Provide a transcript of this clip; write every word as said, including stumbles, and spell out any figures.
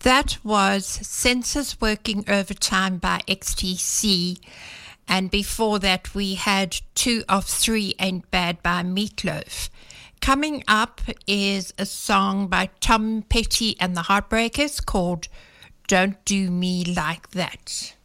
That was Senses Working Overtime by X T C. And before that, we had Two of Three Ain't Bad by Meatloaf. Coming up is a song by Tom Petty and the Heartbreakers called Don't Do Me Like That.